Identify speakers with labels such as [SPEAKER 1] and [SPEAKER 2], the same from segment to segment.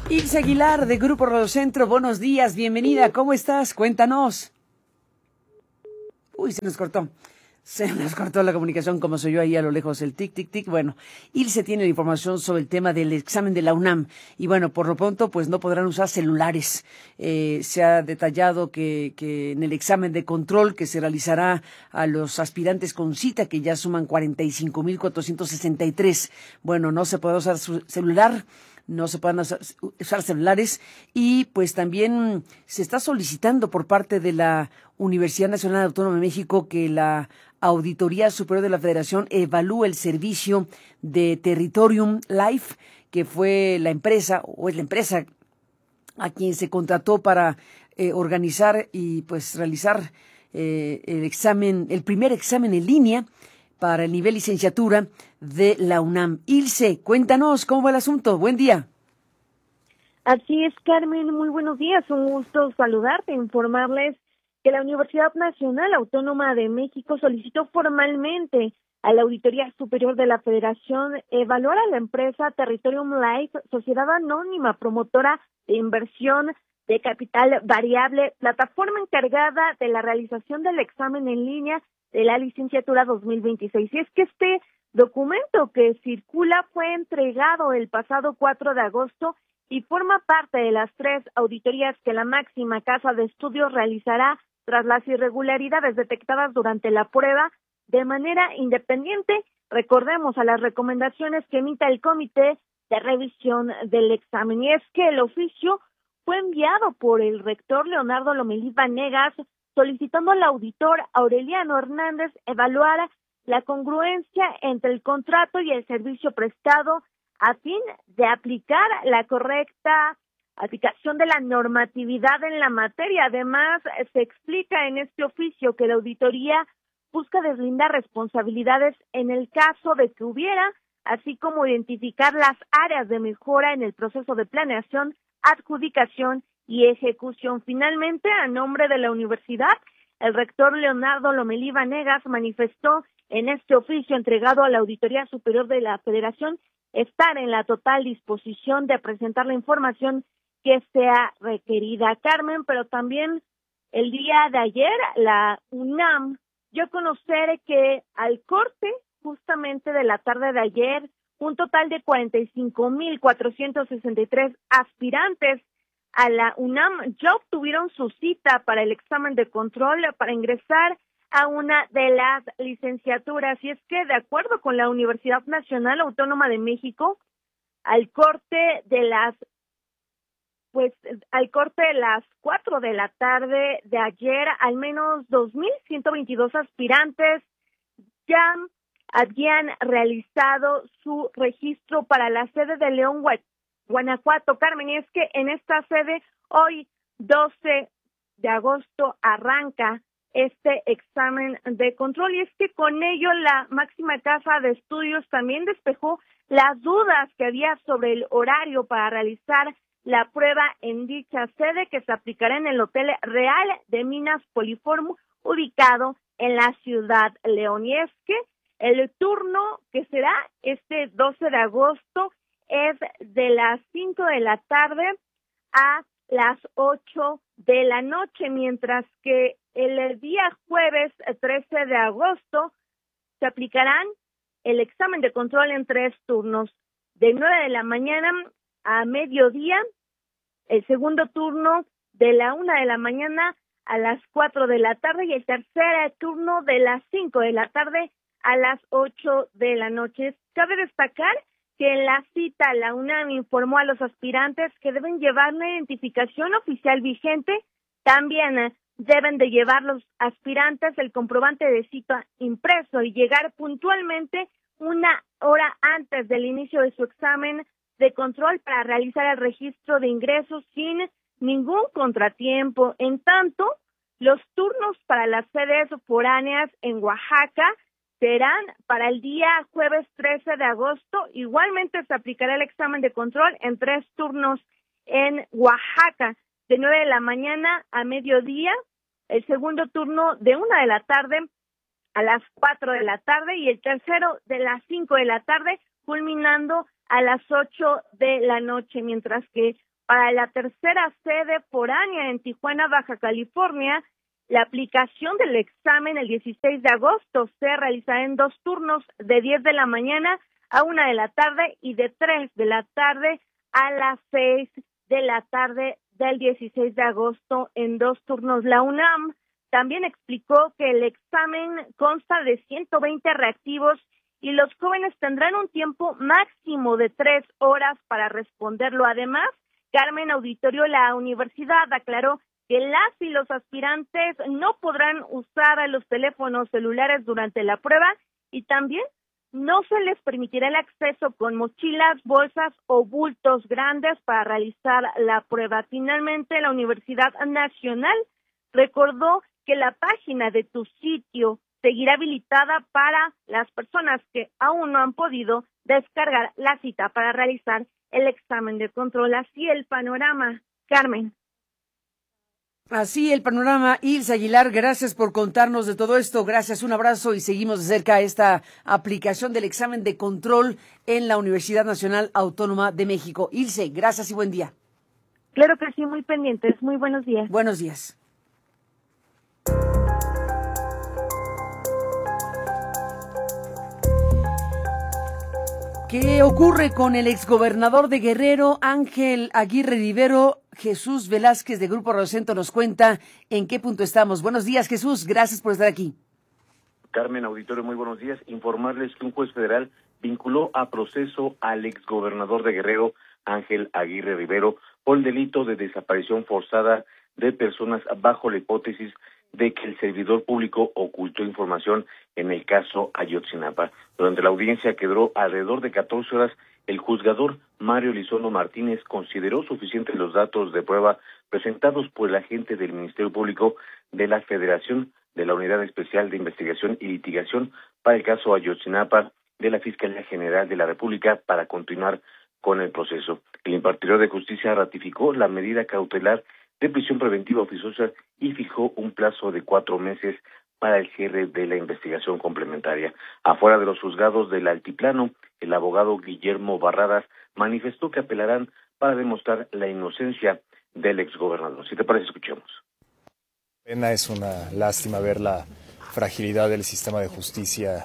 [SPEAKER 1] Ilse Aguilar, de Grupo Radiocentro, buenos días, bienvenida, ¿cómo estás? Cuéntanos. Uy, se nos cortó. Se nos cortó la comunicación, como soy yo ahí a lo lejos, el tic, tic, tic. Bueno, Ilse tiene la información sobre el tema del examen de la UNAM. Y bueno, por lo pronto, pues no podrán usar celulares. Se ha detallado que en el examen de control que se realizará a los aspirantes con cita, que ya suman 45,463. Bueno, no se podrá usar su celular. No se puedan usar celulares y pues también se está solicitando por parte de la Universidad Nacional Autónoma de México que la Auditoría Superior de la Federación evalúe el servicio de Territorium Life, que fue la empresa o es la empresa a quien se contrató para organizar y pues realizar el examen, el primer examen en línea para el nivel licenciatura de la UNAM. Ilse, cuéntanos cómo va el asunto. Buen día.
[SPEAKER 2] Así es, Carmen. Muy buenos días. Un gusto saludarte, informarles que la Universidad Nacional Autónoma de México solicitó formalmente a la Auditoría Superior de la Federación evaluar a la empresa Territorium Life, sociedad anónima promotora de inversión de capital variable, plataforma encargada de la realización del examen en línea de la licenciatura 2026. Y es que este documento que circula fue entregado el pasado 4 de agosto y forma parte de las 3 auditorías que la máxima casa de estudios realizará tras las irregularidades detectadas durante la prueba de manera independiente. Recordemos a las recomendaciones que emita el Comité de Revisión del Examen. Y es que el oficio fue enviado por el rector Leonardo Lomelí Vanegas, solicitando al auditor Aureliano Hernández evaluar la congruencia entre el contrato y el servicio prestado a fin de aplicar la correcta aplicación de la normatividad en la materia. Además, se explica en este oficio que la auditoría busca deslindar responsabilidades en el caso de que hubiera, así como identificar las áreas de mejora en el proceso de planeación, adjudicación y ejecución. Finalmente, a nombre de la universidad, el rector Leonardo Lomelí Vanegas manifestó en este oficio entregado a la Auditoría Superior de la Federación estar en la total disposición de presentar la información que sea requerida, Carmen, pero también el día de ayer la UNAM dio a conocer que al corte justamente de la tarde de ayer, un total de 45,463 aspirantes a la UNAM ya obtuvieron su cita para el examen de control para ingresar a una de las licenciaturas. Y es que, de acuerdo con la Universidad Nacional Autónoma de México, al corte de las 4 de la tarde de ayer, al menos 2,122 aspirantes ya habían realizado su registro para la sede de León, Guanajuato, Carmen. Y es que en esta sede, hoy, 12 de agosto, arranca este examen de control. Y es que con ello la máxima casa de estudios también despejó las dudas que había sobre el horario para realizar la prueba en dicha sede, que se aplicará en el Hotel Real de Minas Poliforum, ubicado en la ciudad León. Y es que el turno que será este 12 de agosto es de las 5 de la tarde a las 8 de la noche, mientras que el día jueves 13 de agosto se aplicarán el examen de control en 3 turnos, de 9 de la mañana a mediodía, el segundo turno de la 1 de la mañana a las 4 de la tarde y el tercer turno de las 5 de la tarde a las 8 de la noche. Cabe destacar que en la cita la UNAM informó a los aspirantes que deben llevar una identificación oficial vigente. También deben de llevar los aspirantes el comprobante de cita impreso y llegar puntualmente 1 hora antes del inicio de su examen de control para realizar el registro de ingresos sin ningún contratiempo. En tanto, los turnos para las sedes foráneas en Oaxaca serán para el día jueves 13 de agosto. Igualmente se aplicará el examen de control en 3 turnos en Oaxaca, de 9 de la mañana a mediodía, el segundo turno de 1 de la tarde a las 4 de la tarde y el tercero de las 5 de la tarde, culminando a las 8 de la noche, mientras que para la tercera sede foránea en Tijuana, Baja California. La aplicación del examen el 16 de agosto se realizará en 2 turnos, de 10 de la mañana a 1 de la tarde y de 3 de la tarde a las 6 de la tarde del 16 de agosto en 2 turnos. La UNAM también explicó que el examen consta de 120 reactivos y los jóvenes tendrán un tiempo máximo de 3 horas para responderlo. Además, Carmen Auditorio, la universidad aclaró que las y los aspirantes no podrán usar los teléfonos celulares durante la prueba y también no se les permitirá el acceso con mochilas, bolsas o bultos grandes para realizar la prueba. Finalmente, la Universidad Nacional recordó que la página de Tu Sitio seguirá habilitada para las personas que aún no han podido descargar la cita para realizar el examen de control. Así el panorama, Carmen.
[SPEAKER 1] Así el panorama. Ilse Aguilar, gracias por contarnos de todo esto. Gracias, un abrazo y seguimos de cerca esta aplicación del examen de control en la Universidad Nacional Autónoma de México. Ilse, gracias y buen día.
[SPEAKER 2] Claro que sí, muy pendientes. Muy buenos días.
[SPEAKER 1] Buenos días. ¿Qué ocurre con el exgobernador de Guerrero, Ángel Aguirre Rivero? Jesús Velázquez de Grupo Rosento nos cuenta en qué punto estamos. Buenos días, Jesús, gracias por estar aquí.
[SPEAKER 3] Carmen, auditorio, muy buenos días. Informarles que un juez federal vinculó a proceso al exgobernador de Guerrero, Ángel Aguirre Rivero, por el delito de desaparición forzada de personas bajo la hipótesis de que el servidor público ocultó información en el caso Ayotzinapa. Durante la audiencia, que duró alrededor de 14 horas, el juzgador Mario Elizondo Martínez consideró suficientes los datos de prueba presentados por el agente del Ministerio Público de la Federación de la Unidad Especial de Investigación y Litigación para el caso Ayotzinapa de la Fiscalía General de la República para continuar con el proceso. El impartidor de justicia ratificó la medida cautelar de prisión preventiva oficiosa y fijó un plazo de 4 meses para el cierre de la investigación complementaria. Afuera de los juzgados del Altiplano, el abogado Guillermo Barradas manifestó que apelarán para demostrar la inocencia del exgobernador. Si te parece, escuchemos.
[SPEAKER 4] Pena, es una lástima ver la fragilidad del sistema de justicia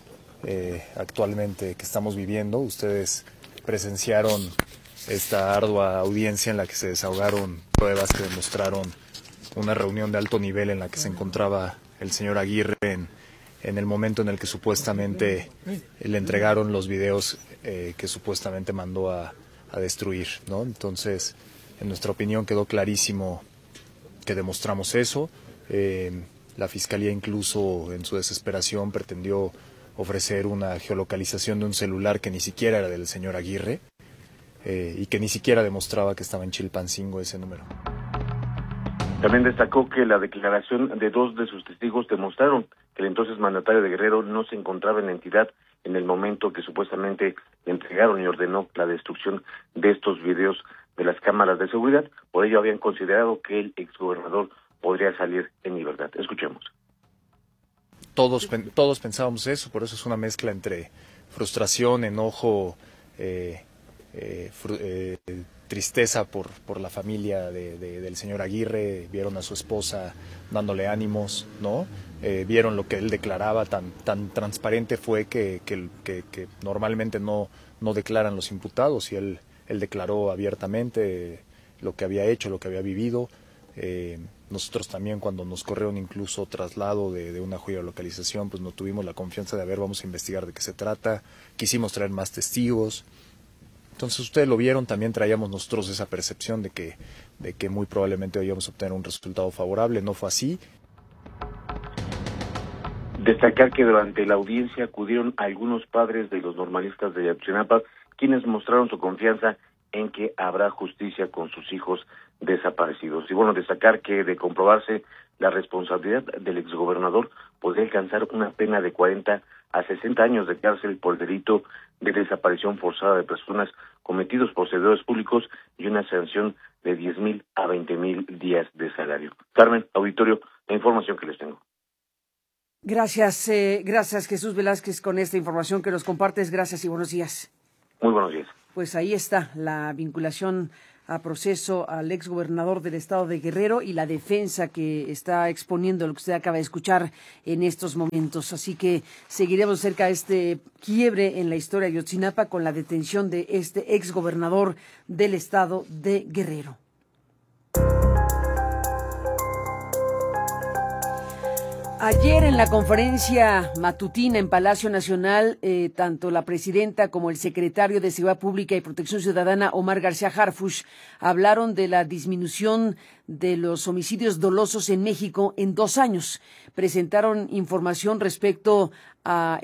[SPEAKER 4] actualmente que estamos viviendo. Ustedes presenciaron esta ardua audiencia en la que se desahogaron pruebas que demostraron una reunión de alto nivel en la que se encontraba el señor Aguirre en el momento en el que supuestamente le entregaron los videos que supuestamente mandó a destruir, ¿no? Entonces, en nuestra opinión quedó clarísimo que demostramos eso. La Fiscalía incluso en su desesperación pretendió ofrecer una geolocalización de un celular que ni siquiera era del señor Aguirre y que ni siquiera demostraba que estaba en Chilpancingo ese número.
[SPEAKER 3] También destacó que la declaración de 2 de sus testigos demostraron que el entonces mandatario de Guerrero no se encontraba en la entidad en el momento que supuestamente le entregaron y ordenó la destrucción de estos videos de las cámaras de seguridad. Por ello habían considerado que el exgobernador podría salir en libertad. Escuchemos.
[SPEAKER 4] Todos pensábamos eso, por eso es una mezcla entre frustración, enojo, tristeza por la familia del señor Aguirre. Vieron a su esposa dándole ánimos, ¿no? Vieron lo que él declaraba, tan transparente fue que normalmente no declaran los imputados, y él declaró abiertamente lo que había hecho, lo que había vivido. Nosotros también, cuando nos corrieron incluso traslado de una geolocalización, pues no tuvimos la confianza de vamos a investigar de qué se trata, quisimos traer más testigos. Entonces ustedes lo vieron, también traíamos nosotros esa percepción de que muy probablemente íbamos a obtener un resultado favorable. No fue así.
[SPEAKER 3] Destacar que durante la audiencia acudieron algunos padres de los normalistas de Ayotzinapa, quienes mostraron su confianza en que habrá justicia con sus hijos desaparecidos. Y bueno, destacar que de comprobarse la responsabilidad del exgobernador, podría alcanzar una pena de 40 a 60 años de cárcel por el delito de desaparición forzada de personas cometidos por servidores públicos y una sanción de 10,000 a 20,000 días de salario. Carmen, auditorio, la información que les tengo.
[SPEAKER 1] Gracias, gracias Jesús Velázquez con esta información que nos compartes. Gracias y buenos días.
[SPEAKER 3] Muy buenos días.
[SPEAKER 1] Pues ahí está la vinculación a proceso al exgobernador del estado de Guerrero y la defensa que está exponiendo lo que usted acaba de escuchar en estos momentos. Así que seguiremos cerca de este quiebre en la historia de Ayotzinapa con la detención de este exgobernador del estado de Guerrero. Ayer en la conferencia matutina en Palacio Nacional, tanto la presidenta como el secretario de Seguridad Pública y Protección Ciudadana, Omar García Harfuch, hablaron de la disminución de los homicidios dolosos en México en 2 años. Presentaron información respecto a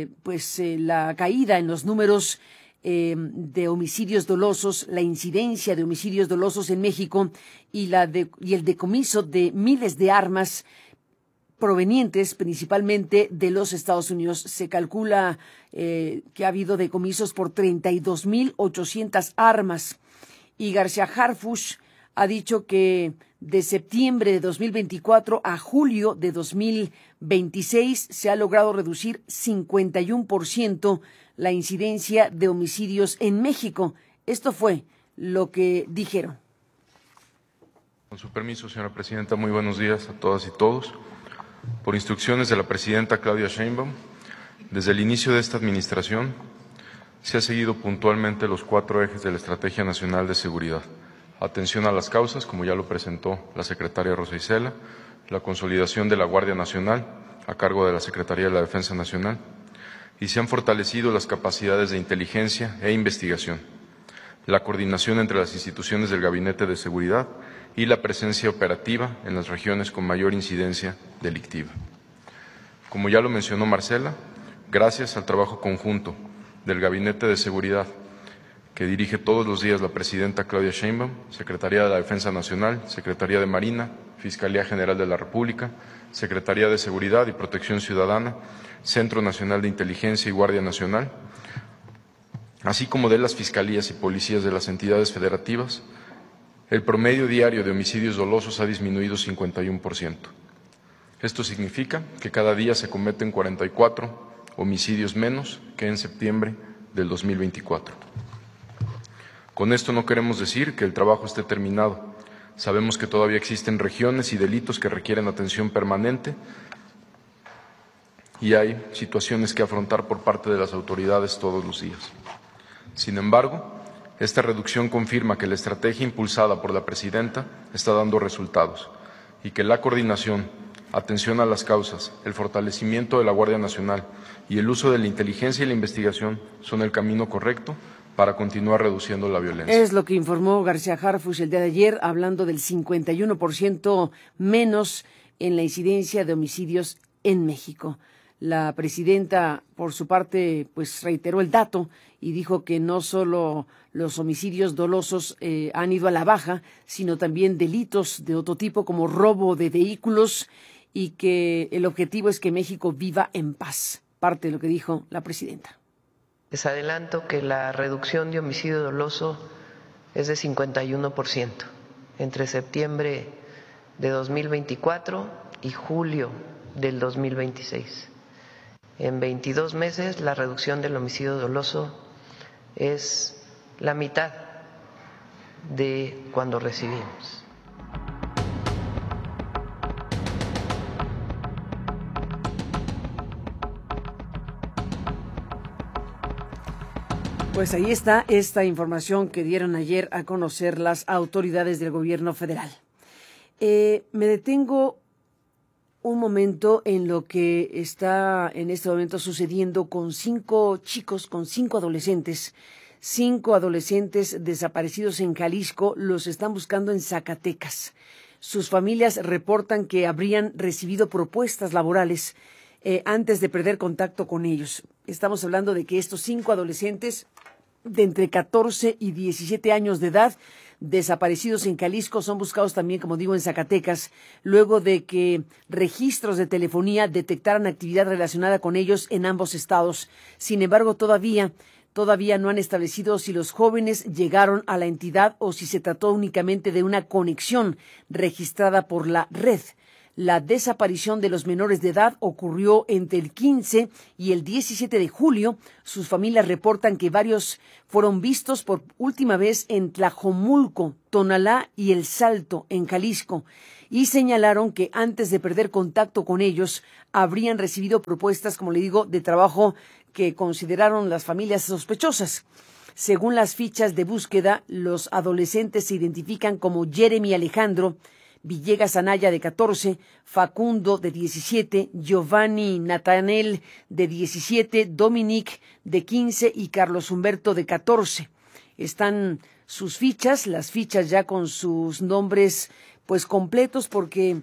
[SPEAKER 1] la caída en los números de homicidios dolosos, la incidencia de homicidios dolosos en México y el decomiso de miles de armas provenientes principalmente de los Estados Unidos. Se calcula que ha habido decomisos por 32,800 armas. Y García Harfuch ha dicho que de septiembre de 2024 a julio de 2026 se ha logrado reducir 51% la incidencia de homicidios en México. Esto fue lo que dijeron.
[SPEAKER 5] Con su permiso, señora presidenta, muy buenos días a todas y todos. Por instrucciones de la presidenta Claudia Sheinbaum, desde el inicio de esta administración se ha seguido puntualmente los 4 ejes de la Estrategia Nacional de Seguridad. Atención a las causas, como ya lo presentó la secretaria Rosa Isela, la consolidación de la Guardia Nacional a cargo de la Secretaría de la Defensa Nacional, y se han fortalecido las capacidades de inteligencia e investigación, la coordinación entre las instituciones del Gabinete de Seguridad y la presencia operativa en las regiones con mayor incidencia delictiva. Como ya lo mencionó Marcela, gracias al trabajo conjunto del Gabinete de Seguridad que dirige todos los días la presidenta Claudia Sheinbaum, Secretaría de la Defensa Nacional, Secretaría de Marina, Fiscalía General de la República, Secretaría de Seguridad y Protección Ciudadana, Centro Nacional de Inteligencia y Guardia Nacional, así como de las fiscalías y policías de las entidades federativas, el promedio diario de homicidios dolosos ha disminuido 51%. Esto significa que cada día se cometen 44 homicidios menos que en septiembre del 2024. Con esto no queremos decir que el trabajo esté terminado. Sabemos que todavía existen regiones y delitos que requieren atención permanente y hay situaciones que afrontar por parte de las autoridades todos los días. Sin embargo, esta reducción confirma que la estrategia impulsada por la presidenta está dando resultados y que la coordinación, atención a las causas, el fortalecimiento de la Guardia Nacional y el uso de la inteligencia y la investigación son el camino correcto para continuar reduciendo la violencia.
[SPEAKER 1] Es lo que informó García Harfuch el día de ayer, hablando del 51% menos en la incidencia de homicidios en México. La presidenta, por su parte, pues reiteró el dato y dijo que no solo los homicidios dolosos han ido a la baja, sino también delitos de otro tipo como robo de vehículos y que el objetivo es que México viva en paz. Parte de lo que dijo la presidenta.
[SPEAKER 6] Les adelanto que la reducción de homicidio doloso es de 51% entre septiembre de 2024 y julio del 2026. En 22 meses la reducción del homicidio doloso es la mitad de cuando recibimos.
[SPEAKER 1] Pues ahí está esta información que dieron ayer a conocer las autoridades del gobierno federal. Me detengo un momento en lo que está en este momento sucediendo con 5 chicos, con 5 adolescentes. 5 adolescentes desaparecidos en Jalisco, los están buscando en Zacatecas. Sus familias reportan que habrían recibido propuestas laborales antes de perder contacto con ellos. Estamos hablando de que estos 5 adolescentes de entre 14 y 17 años de edad, desaparecidos en Jalisco, son buscados también, como digo, en Zacatecas, luego de que registros de telefonía detectaran actividad relacionada con ellos en ambos estados. Sin embargo, todavía no han establecido si los jóvenes llegaron a la entidad o si se trató únicamente de una conexión registrada por la red. La desaparición de los menores de edad ocurrió entre el 15 y el 17 de julio. Sus familias reportan que varios fueron vistos por última vez en Tlajomulco, Tonalá y El Salto, en Jalisco, y señalaron que antes de perder contacto con ellos habrían recibido propuestas, como le digo, de trabajo que consideraron las familias sospechosas. Según las fichas de búsqueda, los adolescentes se identifican como Jeremy Alejandro Villegas Anaya, de 14, Facundo, de 17, Giovanni Natanel, de 17, Dominic, de 15 y Carlos Humberto, de 14. Están sus fichas, las fichas ya con sus nombres pues completos, porque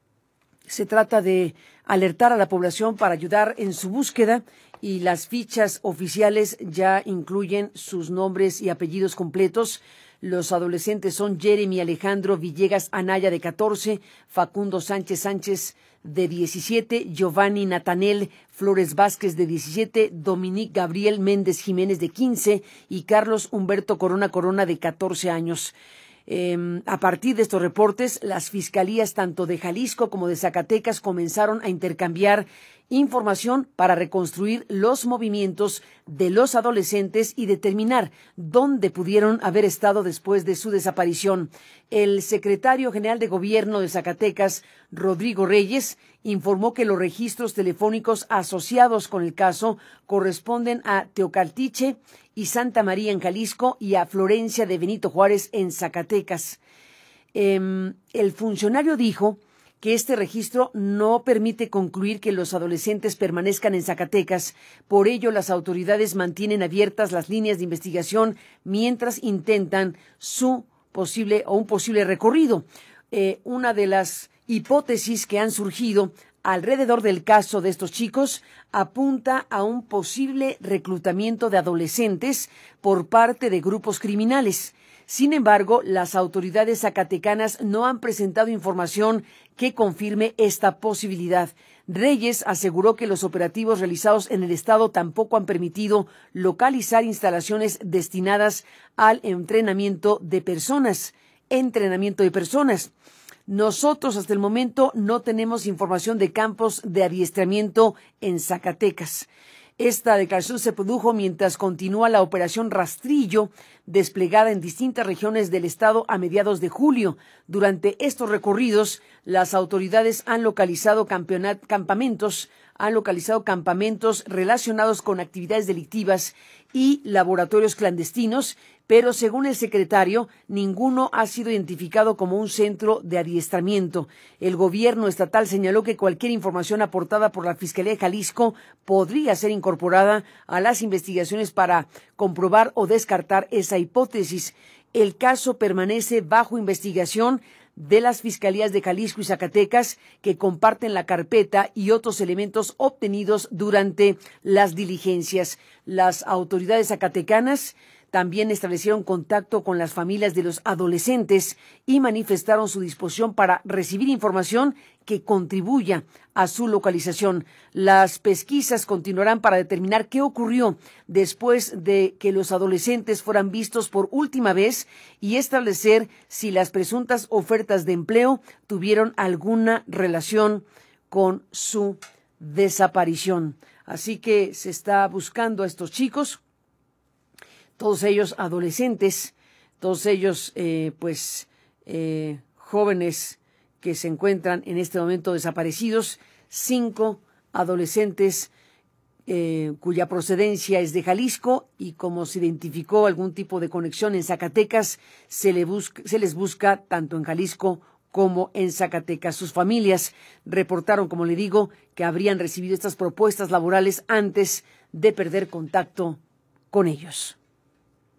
[SPEAKER 1] se trata de alertar a la población para ayudar en su búsqueda, y las fichas oficiales ya incluyen sus nombres y apellidos completos. Los adolescentes son Jeremy Alejandro Villegas Anaya, de 14, Facundo Sánchez Sánchez, de 17, Giovanni Natanel Flores Vázquez, de 17, Dominic Gabriel Méndez Jiménez, de 15, y Carlos Humberto Corona, de 14 años. A partir de estos reportes, las fiscalías tanto de Jalisco como de Zacatecas comenzaron a intercambiar información para reconstruir los movimientos de los adolescentes y determinar dónde pudieron haber estado después de su desaparición. El secretario general de Gobierno de Zacatecas, Rodrigo Reyes, informó que los registros telefónicos asociados con el caso corresponden a Teocaltiche y Santa María en Jalisco y a Florencia de Benito Juárez en Zacatecas. El funcionario dijo que este registro no permite concluir que los adolescentes permanezcan en Zacatecas. Por ello, las autoridades mantienen abiertas las líneas de investigación mientras intentan un posible recorrido. Una de las hipótesis que han surgido alrededor del caso de estos chicos apunta a un posible reclutamiento de adolescentes por parte de grupos criminales. Sin embargo, las autoridades zacatecanas no han presentado información que confirme esta posibilidad. Reyes aseguró que los operativos realizados en el estado tampoco han permitido localizar instalaciones destinadas al entrenamiento de personas. Nosotros hasta el momento no tenemos información de campos de adiestramiento en Zacatecas. Esta declaración se produjo mientras continúa la operación Rastrillo, desplegada en distintas regiones del estado a mediados de julio. Durante estos recorridos, las autoridades han localizado campamentos relacionados con actividades delictivas y laboratorios clandestinos, pero según el secretario, ninguno ha sido identificado como un centro de adiestramiento. El gobierno estatal señaló que cualquier información aportada por la Fiscalía de Jalisco podría ser incorporada a las investigaciones para comprobar o descartar esa hipótesis. El caso permanece bajo investigación de las Fiscalías de Jalisco y Zacatecas, que comparten la carpeta y otros elementos obtenidos durante las diligencias. Las autoridades zacatecanas también establecieron contacto con las familias de los adolescentes y manifestaron su disposición para recibir información que contribuya a su localización. Las pesquisas continuarán para determinar qué ocurrió después de que los adolescentes fueran vistos por última vez y establecer si las presuntas ofertas de empleo tuvieron alguna relación con su desaparición. Así que se está buscando a estos chicos, todos ellos adolescentes, todos ellos jóvenes que se encuentran en este momento desaparecidos. 5 adolescentes cuya procedencia es de Jalisco, y como se identificó algún tipo de conexión en Zacatecas, se les busca tanto en Jalisco como en Zacatecas. Sus familias reportaron, como le digo, que habrían recibido estas propuestas laborales antes de perder contacto con ellos.